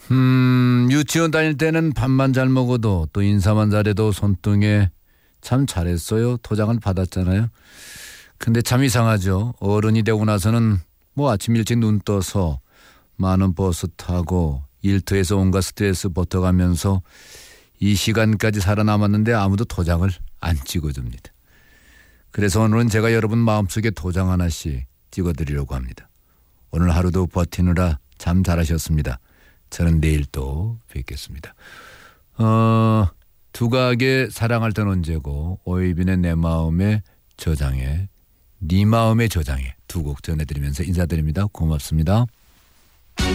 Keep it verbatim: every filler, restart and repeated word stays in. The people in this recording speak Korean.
음, 유치원 다닐 때는 밥만 잘 먹어도 또 인사만 잘해도 손등에 참 잘했어요. 도장을 받았잖아요. 근데 참 이상하죠. 어른이 되고 나서는 뭐 아침 일찍 눈 떠서 많은 버스 타고 일터에서 온갖 스트레스 버텨가면서 이 시간까지 살아남았는데 아무도 도장을 안 찍어줍니다. 그래서 오늘은 제가 여러분 마음속에 도장 하나씩 찍어드리려고 합니다. 오늘 하루도 버티느라 참 잘하셨습니다. 저는 내일 또 뵙겠습니다. 어, 두각의 사랑할 땐 언제고 오이빈의 내 마음의 저장에 네 마음의 저장에 두 곡 전해드리면서 인사드립니다. 고맙습니다.